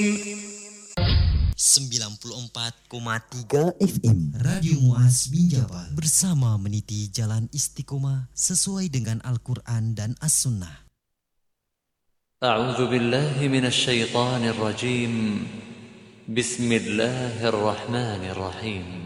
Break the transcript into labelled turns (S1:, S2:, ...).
S1: 94,3 FM Radio Muaz Binjabal bersama meniti jalan istiqomah sesuai dengan Al-Quran dan As-Sunnah.
S2: A'udzu billahi minasy syaithanir rajim. Bismillahirrahmanirrahim.